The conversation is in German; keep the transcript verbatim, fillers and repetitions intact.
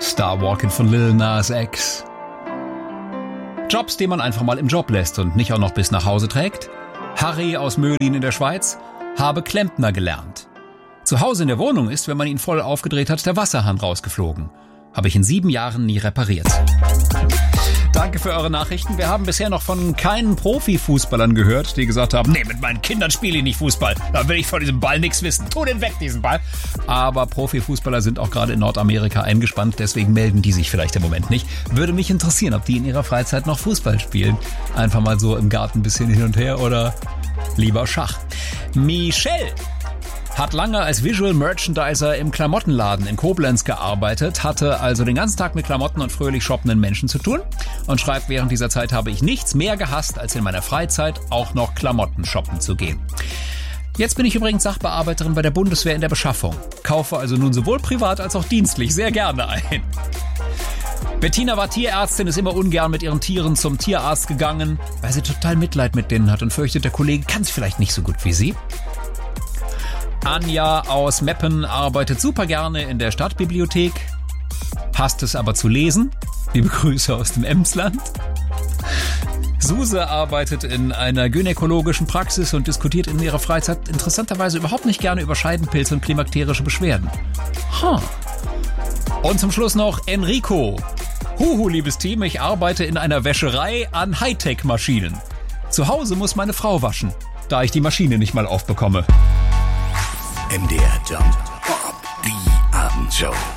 Star Walking von Lil Nas X. Jobs, die man einfach mal im Job lässt und nicht auch noch bis nach Hause trägt. Harry aus Möhlin in der Schweiz habe Klempner gelernt. Zu Hause in der Wohnung ist, wenn man ihn voll aufgedreht hat, der Wasserhahn rausgeflogen. Habe ich in sieben Jahren nie repariert. Danke für eure Nachrichten. Wir haben bisher noch von keinen Profifußballern gehört, die gesagt haben, nee, mit meinen Kindern spiele ich nicht Fußball. Da will ich von diesem Ball nichts wissen. Tu den weg, diesen Ball. Aber Profifußballer sind auch gerade in Nordamerika eingespannt, deswegen melden die sich vielleicht im Moment nicht. Würde mich interessieren, ob die in ihrer Freizeit noch Fußball spielen. Einfach mal so im Garten ein bisschen hin und her oder lieber Schach. Michelle hat lange als Visual Merchandiser im Klamottenladen in Koblenz gearbeitet, hatte also den ganzen Tag mit Klamotten und fröhlich shoppenden Menschen zu tun und schreibt, während dieser Zeit habe ich nichts mehr gehasst, als in meiner Freizeit auch noch Klamotten shoppen zu gehen. Jetzt bin ich übrigens Sachbearbeiterin bei der Bundeswehr in der Beschaffung, kaufe also nun sowohl privat als auch dienstlich sehr gerne ein. Bettina war Tierärztin, ist immer ungern mit ihren Tieren zum Tierarzt gegangen, weil sie total Mitleid mit denen hat und fürchtet, der Kollege kann es vielleicht nicht so gut wie sie. Anja aus Meppen arbeitet super gerne in der Stadtbibliothek, hasst es aber zu lesen. Liebe Grüße aus dem Emsland. Suse arbeitet in einer gynäkologischen Praxis und diskutiert in ihrer Freizeit interessanterweise überhaupt nicht gerne über Scheidenpilze und klimakterische Beschwerden. Huh. Und zum Schluss noch Enrico. Huhu, liebes Team, ich arbeite in einer Wäscherei an Hightech-Maschinen. Zu Hause muss meine Frau waschen, da ich die Maschine nicht mal aufbekomme. M D R Jump. Die Abendshow.